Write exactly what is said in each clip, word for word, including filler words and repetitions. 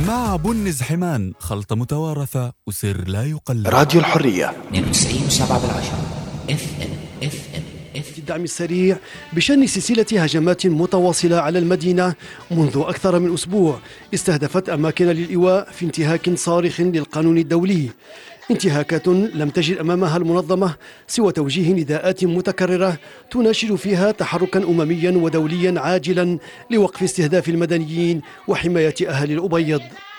مع بنز حمان، خلطة متوارثة وسر لا يقلد. راديو الحرية اثنين وتسعين فاصلة سبعة بالعشرة اف ام اف ام اف الدعم السريع بشن سلسلة هجمات متواصلة على المدينة منذ أكثر من أسبوع استهدفت أماكن للإيواء في انتهاك صارخ للقانون الدولي. انتهاكات لم تجد أمامها المنظمة سوى توجيه نداءات متكررة تناشد فيها تحركا أمميا ودوليا عاجلا لوقف استهداف المدنيين وحماية أهالي الأبيض.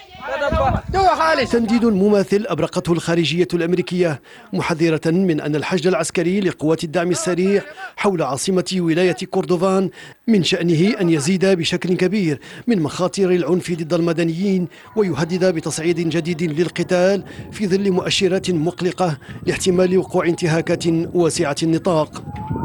تنديد مماثل أبرقته الخارجية الأمريكية محذرة من أن الحشد العسكري لقوات الدعم السريع حول عاصمة ولاية كوردوفان من شأنه أن يزيد بشكل كبير من مخاطر العنف ضد المدنيين ويهدد بتصعيد جديد للقتال في ظل مؤشرات مقلقة لاحتمال وقوع انتهاكات واسعة النطاق.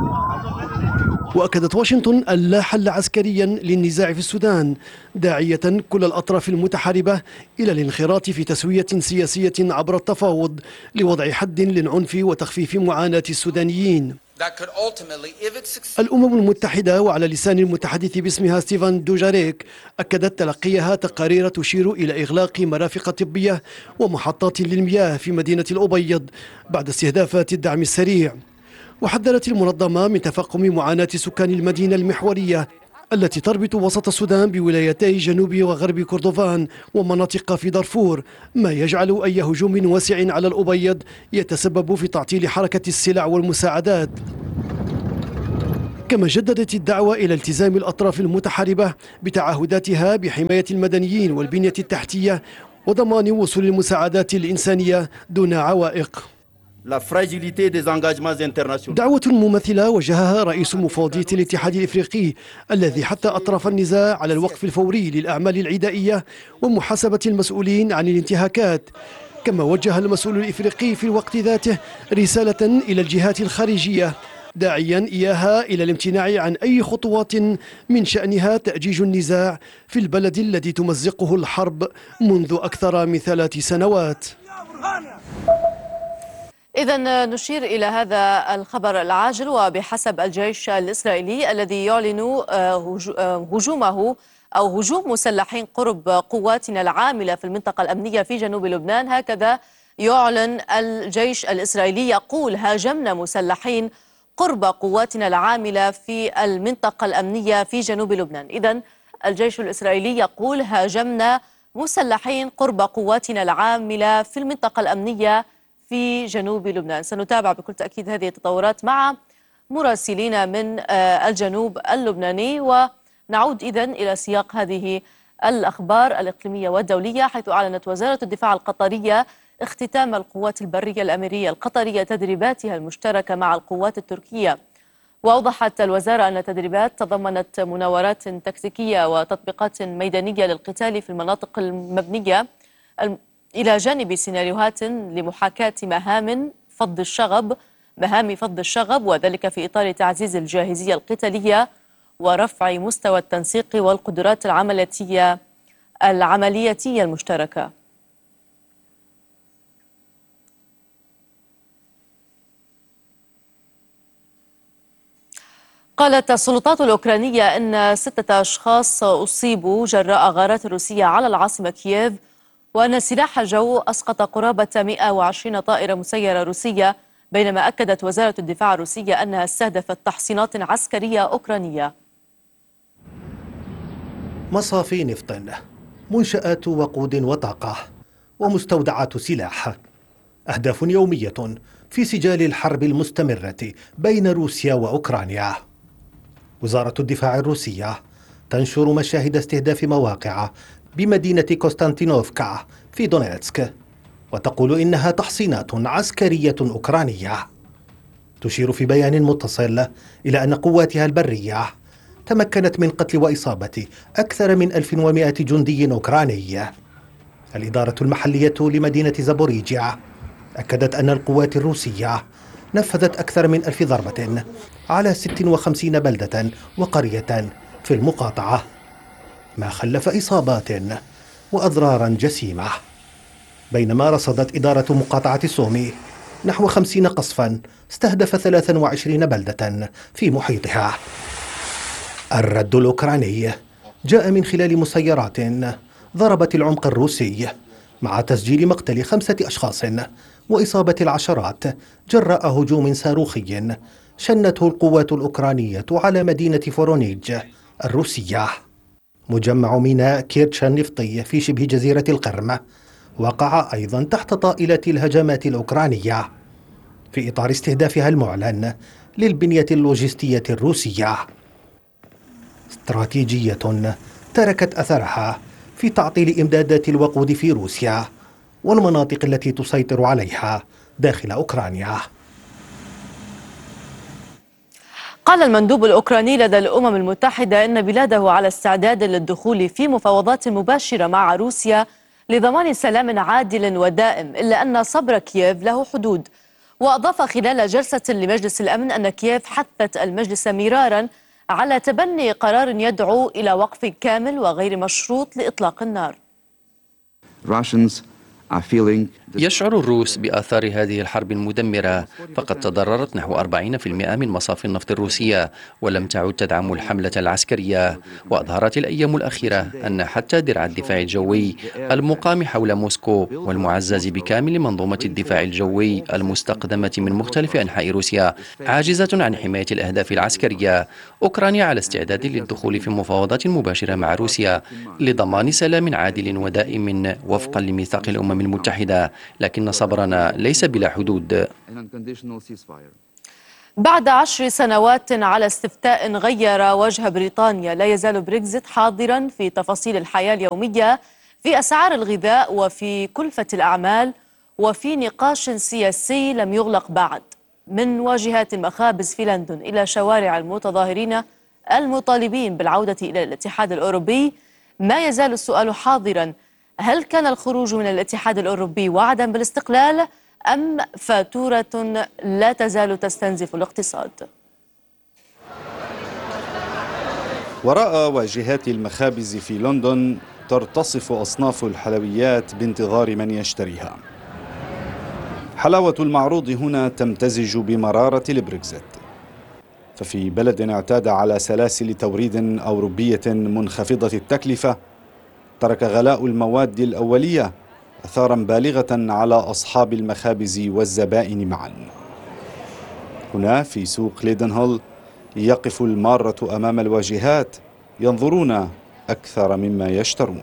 وأكدت واشنطن أن لا حل عسكريا للنزاع في السودان، داعية كل الأطراف المتحاربة إلى الانخراط في تسوية سياسية عبر التفاوض لوضع حد للعنف وتخفيف معاناة السودانيين. الأمم المتحدة وعلى لسان المتحدث باسمها ستيفان دوجاريك أكدت تلقيها تقارير تشير إلى إغلاق مرافق طبية ومحطات للمياه في مدينة الأبيض بعد استهدافات الدعم السريع. وحذرت المنظمة من تفاقم معاناة سكان المدينة المحورية التي تربط وسط السودان بولايتي جنوب وغرب كردفان ومناطق في دارفور، ما يجعل أي هجوم واسع على الأبيض يتسبب في تعطيل حركة السلع والمساعدات. كما جددت الدعوة إلى التزام الأطراف المتحاربة بتعهداتها بحماية المدنيين والبنية التحتية وضمان وصول المساعدات الإنسانية دون عوائق. دعوة مماثلة وجهها رئيس مفوضية الاتحاد الإفريقي الذي حث أطراف النزاع على الوقف الفوري للأعمال العدائية ومحاسبة المسؤولين عن الانتهاكات. كما وجه المسؤول الإفريقي في الوقت ذاته رسالة إلى الجهات الخارجية داعيا إياها إلى الامتناع عن أي خطوات من شأنها تأجيج النزاع في البلد الذي تمزقه الحرب منذ أكثر من ثلاث سنوات. إذن نشير إلى هذا الخبر العاجل، وبحسب الجيش الإسرائيلي الذي يعلن هجومه أو هجوم مسلحين قرب قواتنا العاملة في المنطقة الأمنية في جنوب لبنان، هكذا يعلن الجيش الإسرائيلي يقول هاجمنا مسلحين قرب قواتنا العاملة في المنطقة الأمنية في جنوب لبنان. إذن الجيش الإسرائيلي يقول هاجمنا مسلحين قرب قواتنا العاملة في المنطقة الأمنية في جنوب لبنان. سنتابع بكل تأكيد هذه التطورات مع مراسلين من الجنوب اللبناني، ونعود إذن إلى سياق هذه الأخبار الإقليمية والدولية، حيث أعلنت وزارة الدفاع القطرية اختتام القوات البرية الأميرية القطرية تدريباتها المشتركة مع القوات التركية. وأوضحت الوزارة أن التدريبات تضمنت مناورات تكتيكية وتطبيقات ميدانية للقتال في المناطق المبنية إلى جانب سيناريوهات لمحاكاة مهام فض الشغب مهام فض الشغب وذلك في إطار تعزيز الجاهزية القتالية ورفع مستوى التنسيق والقدرات العملياتية العملياتية المشتركة. قالت السلطات الأوكرانية أن ستة أشخاص أصيبوا جراء غارات روسية على العاصمة كييف، وأن سلاح الجو أسقط قرابة مئة وعشرين طائرة مسيرة روسية، بينما أكدت وزارة الدفاع الروسية أنها استهدفت تحصينات عسكرية أوكرانية. مصافي نفط، منشآت وقود وطاقة، ومستودعات سلاح، أهداف يومية في سجال الحرب المستمرة بين روسيا وأوكرانيا. وزارة الدفاع الروسية تنشر مشاهد استهداف مواقع بمدينة كوستانتينوفكا في دونيتسك، وتقول إنها تحصينات عسكرية أوكرانية. تشير في بيان متصل إلى أن قواتها البرية تمكنت من قتل وإصابة أكثر من ألف ومئة جندي أوكراني. الإدارة المحلية لمدينة زابوريجيا أكدت أن القوات الروسية نفذت أكثر من ألف ضربة على ست وخمسين بلدة وقرية في المقاطعة، ما خلف إصابات وأضرارا جسيمة. بينما رصدت إدارة مقاطعة سومي نحو خمسين قصفا استهدف ثلاث وعشرين بلدة في محيطها. الرد الأوكراني جاء من خلال مسيرات ضربت العمق الروسي مع تسجيل مقتل خمسة أشخاص وإصابة العشرات جراء هجوم صاروخي شنته القوات الأوكرانية على مدينة فورونيج الروسية. مجمع ميناء كيرتشا النفطي في شبه جزيرة القرم وقع أيضا تحت طائلة الهجمات الأوكرانية في إطار استهدافها المعلن للبنية اللوجستية الروسية، استراتيجية تركت أثرها في تعطيل إمدادات الوقود في روسيا والمناطق التي تسيطر عليها داخل أوكرانيا. قال المندوب الأوكراني لدى الأمم المتحدة إن بلاده على استعداد للدخول في مفاوضات مباشرة مع روسيا لضمان سلام عادل ودائم، إلا أن صبر كييف له حدود. وأضاف خلال جلسة لمجلس الأمن أن كييف حثت المجلس مرارا على تبني قرار يدعو إلى وقف كامل وغير مشروط لإطلاق النار. يشعر الروس بآثار هذه الحرب المدمرة، فقد تضررت نحو أربعين بالمئة من مصافي النفط الروسية ولم تعد تدعم الحملة العسكرية. وأظهرت الأيام الأخيرة أن حتى درع الدفاع الجوي المقام حول موسكو والمعزز بكامل منظومة الدفاع الجوي المستخدمة من مختلف أنحاء روسيا عاجزة عن حماية الأهداف العسكرية. أوكرانيا على استعداد للدخول في مفاوضات مباشرة مع روسيا لضمان سلام عادل ودائم وفقا لميثاق الأمم المتحدة، لكن صبرنا ليس بلا حدود. بعد عشر سنوات على استفتاء غير وجه بريطانيا، لا يزال بريكزيت حاضرا في تفاصيل الحياة اليومية، في أسعار الغذاء وفي كلفة الأعمال وفي نقاش سياسي لم يغلق بعد. من واجهات المخابز في لندن إلى شوارع المتظاهرين المطالبين بالعودة إلى الاتحاد الأوروبي، ما يزال السؤال حاضرا: هل كان الخروج من الاتحاد الأوروبي وعدا بالاستقلال أم فاتورة لا تزال تستنزف الاقتصاد؟ وراء واجهات المخابز في لندن ترتصف أصناف الحلويات بانتظار من يشتريها. حلاوة المعروض هنا تمتزج بمرارة البريكزيت، ففي بلد اعتاد على سلاسل توريد أوروبية منخفضة التكلفة ترك غلاء المواد الأولية أثارا بالغة على أصحاب المخابز والزبائن معا. هنا في سوق ليدنهول يقف المارة أمام الواجهات ينظرون أكثر مما يشترون.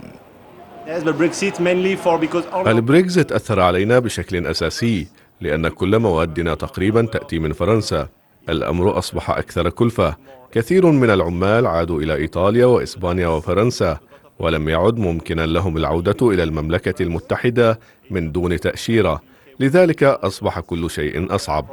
البريكزيت أثر علينا بشكل أساسي لأن كل موادنا تقريبا تأتي من فرنسا. الأمر أصبح أكثر كلفة. كثير من العمال عادوا إلى إيطاليا وإسبانيا وفرنسا، ولم يعد ممكنا لهم العودة إلى المملكة المتحدة من دون تأشيرة، لذلك أصبح كل شيء أصعب.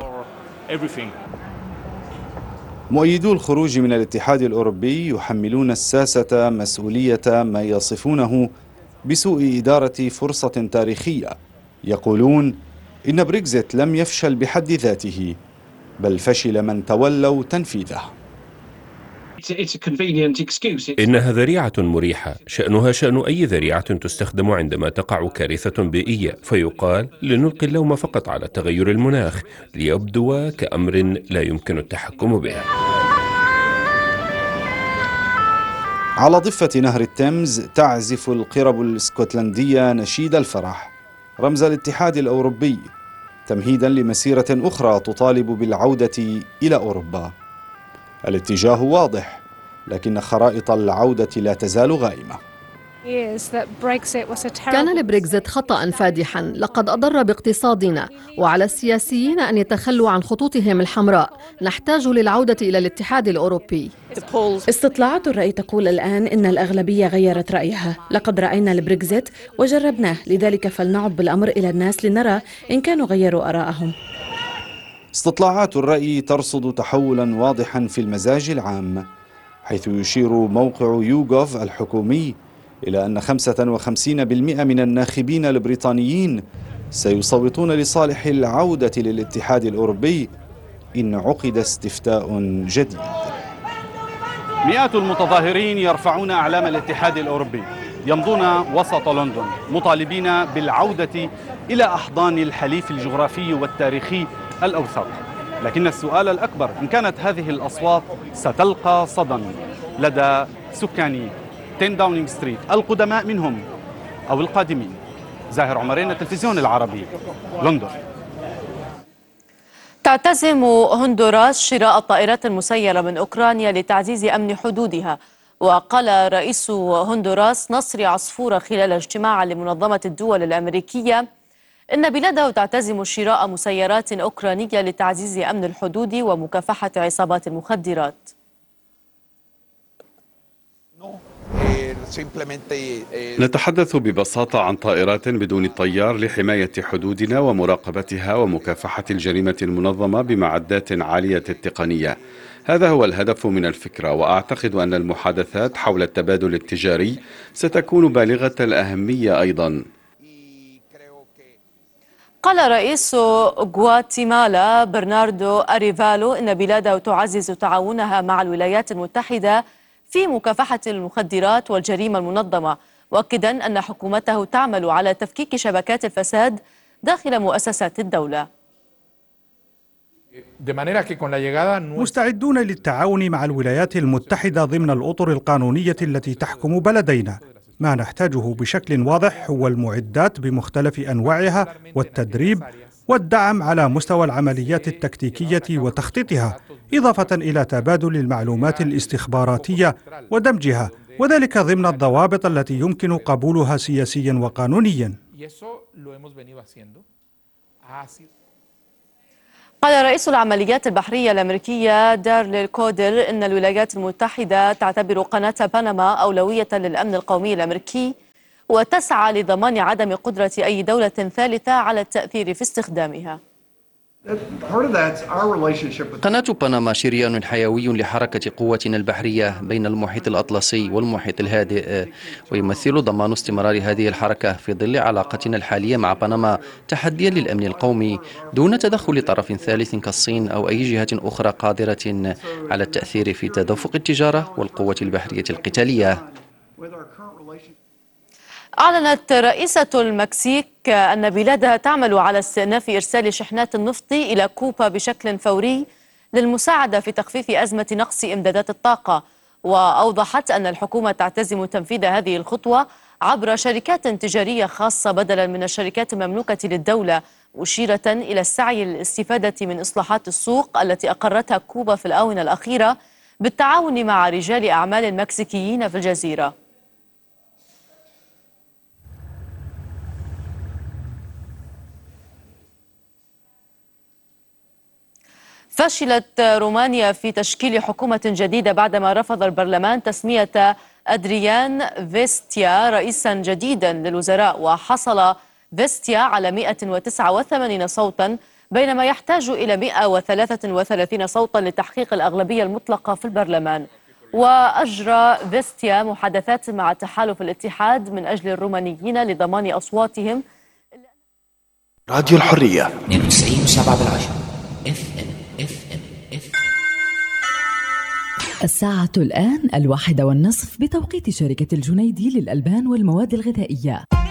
مؤيدو الخروج من الاتحاد الأوروبي يحملون الساسة مسؤولية ما يصفونه بسوء إدارة فرصة تاريخية. يقولون إن بريكزيت لم يفشل بحد ذاته، بل فشل من تولوا تنفيذه. إنها ذريعة مريحة، شأنها شأن أي ذريعة تستخدم عندما تقع كارثة بيئية، فيقال لنلقي اللوم فقط على تغير المناخ ليبدو كأمر لا يمكن التحكم به. على ضفة نهر التيمز تعزف القرب الاسكتلندية نشيد الفرح رمز الاتحاد الأوروبي، تمهيدا لمسيرة أخرى تطالب بالعودة إلى أوروبا. الاتجاه واضح، لكن خرائط العودة لا تزال غائمة. كان البريكزيت خطأ فادحا، لقد أضر باقتصادنا، وعلى السياسيين أن يتخلوا عن خطوطهم الحمراء. نحتاج للعودة إلى الاتحاد الأوروبي. استطلاعات الرأي تقول الآن إن الأغلبية غيرت رأيها. لقد رأينا البريكزيت وجربناه، لذلك فلنعد بالأمر إلى الناس لنرى إن كانوا غيروا آراءهم. استطلاعات الرأي ترصد تحولا واضحا في المزاج العام، حيث يشير موقع يوغوف الحكومي إلى أن خمسة وخمسين بالمئة من الناخبين البريطانيين سيصوتون لصالح العودة للاتحاد الأوروبي إن عقد استفتاء جديد. مئات المتظاهرين يرفعون أعلام الاتحاد الأوروبي، يمضون وسط لندن مطالبين بالعودة إلى أحضان الحليف الجغرافي والتاريخي الأوثق. لكن السؤال الأكبر: إن كانت هذه الأصوات ستلقى صدى لدى سكان عشرة داونينغ ستريت القدماء منهم أو القادمين. زاهر عمرين، التلفزيون العربي، لندن. تعتزم هندوراس شراء الطائرات المسيرة من أوكرانيا لتعزيز أمن حدودها. وقال رئيس هندوراس نصر عصفورة خلال اجتماع لمنظمة الدول الأمريكية إن بلاده تعتزم شراء مسيرات أوكرانية لتعزيز أمن الحدود ومكافحة عصابات المخدرات. نتحدث ببساطة عن طائرات بدون الطيار لحماية حدودنا ومراقبتها ومكافحة الجريمة المنظمة بمعدات عالية التقنية. هذا هو الهدف من الفكرة، وأعتقد أن المحادثات حول التبادل التجاري ستكون بالغة الأهمية أيضا. قال رئيس غواتيمالا برناردو أريفالو إن بلاده تعزز تعاونها مع الولايات المتحدة في مكافحة المخدرات والجريمة المنظمة، مؤكدا أن حكومته تعمل على تفكيك شبكات الفساد داخل مؤسسات الدولة. مستعدون للتعاون مع الولايات المتحدة ضمن الأطر القانونية التي تحكم بلدينا. ما نحتاجه بشكل واضح هو المعدات بمختلف أنواعها والتدريب والدعم على مستوى العمليات التكتيكية وتخطيطها، إضافة إلى تبادل المعلومات الاستخباراتية ودمجها، وذلك ضمن الضوابط التي يمكن قبولها سياسيا وقانونيا. قال رئيس العمليات البحرية الأمريكية دارلي كودر إن الولايات المتحدة تعتبر قناة بنما أولوية للأمن القومي الأمريكي، وتسعى لضمان عدم قدرة أي دولة ثالثة على التأثير في استخدامها. قناة بنما شريان حيوي لحركة قوتنا البحرية بين المحيط الأطلسي والمحيط الهادئ، ويمثل ضمان استمرار هذه الحركة في ظل علاقتنا الحالية مع بنما تحديا للأمن القومي دون تدخل طرف ثالث كالصين أو أي جهة أخرى قادرة على التأثير في تدفق التجارة والقوة البحرية القتالية. أعلنت رئيسة المكسيك أن بلادها تعمل على استئناف إرسال شحنات النفط إلى كوبا بشكل فوري للمساعدة في تخفيف أزمة نقص إمدادات الطاقة، وأوضحت أن الحكومة تعتزم تنفيذ هذه الخطوة عبر شركات تجارية خاصة بدلا من الشركات المملوكة للدولة، مشيرة إلى السعي للاستفادة من إصلاحات السوق التي أقرتها كوبا في الآونة الأخيرة بالتعاون مع رجال أعمال مكسيكيين في الجزيرة. فشلت رومانيا في تشكيل حكومة جديدة بعدما رفض البرلمان تسمية أدريان فيستيا رئيسا جديدا للوزراء، وحصل فيستيا على مئة وتسعة وثمانين صوتا بينما يحتاج إلى مئة وثلاثة وثلاثين صوتا لتحقيق الأغلبية المطلقة في البرلمان. وأجرى فيستيا محادثات مع تحالف الاتحاد من أجل الرومانيين لضمان أصواتهم. راديو الحرية اثنين وتسعين وسبعة بالعشرة اف ام اف ام اف ام. الساعة الآن الواحدة والنصف بتوقيت شركة الجنيدي للألبان والمواد الغذائية.